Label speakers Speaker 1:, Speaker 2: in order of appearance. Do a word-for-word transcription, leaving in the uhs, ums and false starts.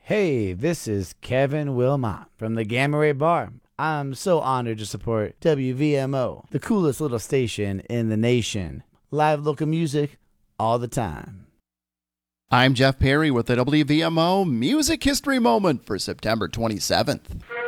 Speaker 1: Hey, this is Kevin Wilmot from the Gamma Ray Bar. I'm so honored to support W V M O, the coolest little station in the nation. Live local music all the time.
Speaker 2: I'm Jeff Perry with the W V M O Music History Moment for September twenty-seventh.